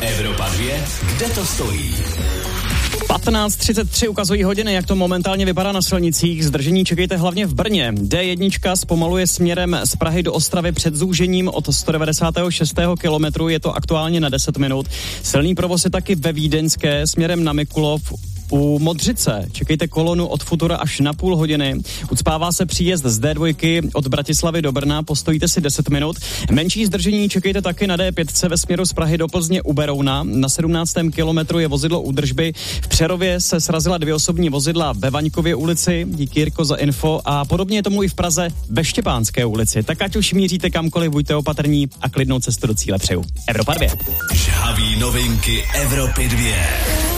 Evropa 2, kde to stojí? 15:33 ukazují hodiny, jak to momentálně vypadá na silnicích. Zdržení čekejte hlavně v Brně. D1 zpomaluje směrem z Prahy do Ostravy před zúžením od 196. kilometru. Je to aktuálně na 10 minut. Silný provoz je taky ve Vídeňské směrem na Mikulov. U Modřice čekejte kolonu od Futura až na půl hodiny. Ucpává se příjezd z D2 od Bratislavy do Brna, postojíte si 10 minut. Menší zdržení čekejte taky na D5 ve směru z Prahy do Plzně u Berouna. Na 17. kilometru je vozidlo údržby. V Přerově se srazila 2 osobní vozidla ve Vaňkově ulici. Díky, Jirko, za info. A podobně je tomu i v Praze ve Štěpánské ulici. Tak ať už míříte kamkoliv, buďte opatrní a klidnou cestu do cíle přeju. Evropa 2. Žhavý novinky Evropy 2.